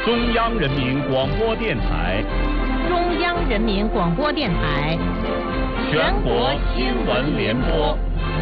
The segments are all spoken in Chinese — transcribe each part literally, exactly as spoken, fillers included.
中央人民广播电台， 中央人民广播电台， 全国新闻联播。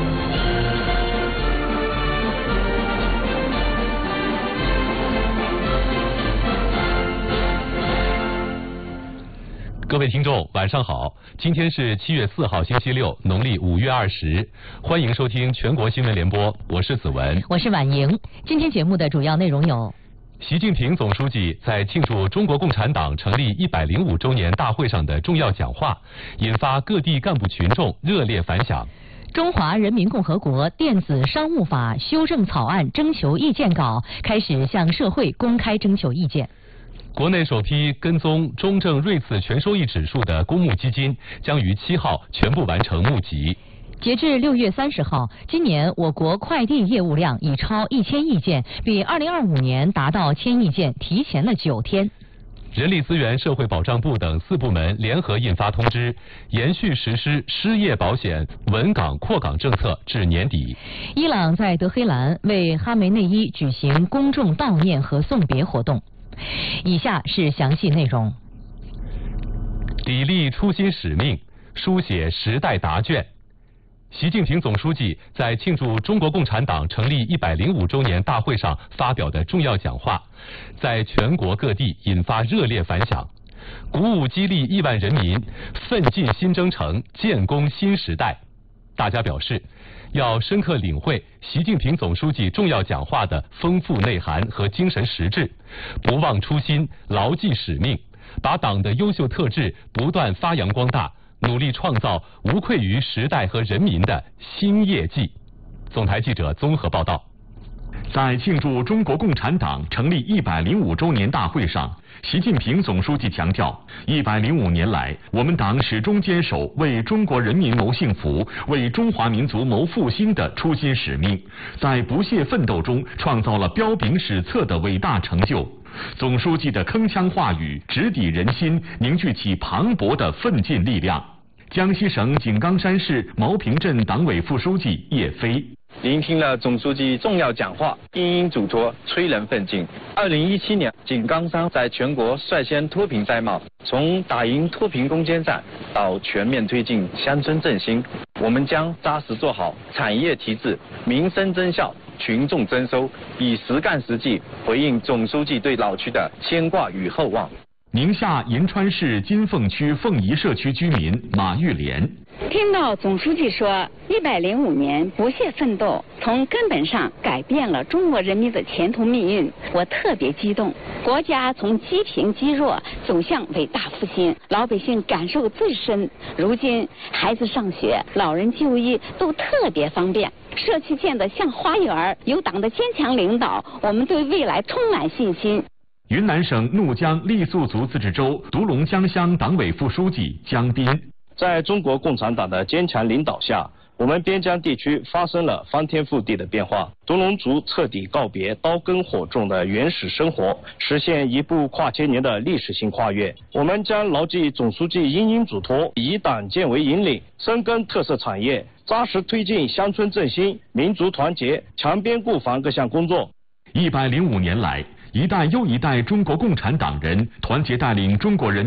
各位听众，晚上好！今天是七月四号，星期六，农历五月二十。欢迎收听全国新闻联播，我是子文， 我是婉莹。今天节目的主要内容有： 习近平总书记在庆祝中国共产党成立一百零五周年大会上的重要讲话，引发各地干部群众热烈反响。 中华人民共和国电子商务法修正草案征求意见稿开始向社会公开征求意见。 国内首批跟踪中证瑞次全收益指数的公募基金将于七号全部完成募集。 截至六月三十号，今年我国快递业务量已超一千亿件，比二零二五年达到千亿件提前了九天。 人力资源社会保障部等四部门联合印发通知，延续实施失业保险稳岗扩岗政策至年底。 伊朗在德黑兰为哈梅内伊举行公众悼念和送别活动。以下是详细内容。砥砺初心使命，书写时代答卷。 习近平总书记在庆祝中国共产党成立一百零五周年大会上发表的重要讲话，在全国各地引发热烈反响，鼓舞激励亿万人民奋进新征程，建功新时代。大家表示，要深刻领会习近平总书记重要讲话的丰富内涵和精神实质，不忘初心，牢记使命，把党的优秀特质不断发扬光大，努力创造无愧于时代和人民的新业绩。总台记者综合报道。 在庆祝中国共产党成立一百零五周年大会上，习近平总书记强调，一百零五年来，我们党始终坚守为中国人民谋幸福、为中华民族谋复兴的初心使命，在不懈奋斗中创造了彪炳史册的伟大成就。总书记的铿锵话语直抵人心，凝聚起磅礴的奋进力量。江西省井冈山市毛坪镇党委副书记叶飞。 聆听了总书记重要讲话，殷殷嘱托，催人奋进。二零一七年，井冈山在全国率先脱贫摘帽，从打赢脱贫攻坚战到全面推进乡村振兴，我们将扎实做好产业提质、民生增效、群众增收，以实干实际回应总书记对老区的牵挂与厚望。 宁夏银川市金凤区凤仪社区居民马玉莲。 听到总书记说一百零五年不懈奋斗，从根本上改变了中国人民的前途命运，我特别激动。国家从积贫积弱走向伟大复兴，老百姓感受最深。如今孩子上学、老人就医都特别方便，社区建得像花园，有党的坚强领导，我们对未来充满信心。 云南省怒江傈僳族自治州独龙江乡党委副书记江斌。 在中国共产党的坚强领导下，我们边疆地区发生了翻天覆地的变化，独龙族彻底告别刀耕火种的原始生活，实现一部跨千年的历史性跨越。我们将牢记总书记殷殷嘱托，以党建为引领，深耕特色产业，扎实推进乡村振兴、民族团结、强边固防各项工作。 一百零五年来，一代又一代中国共产党人团结带领中国人民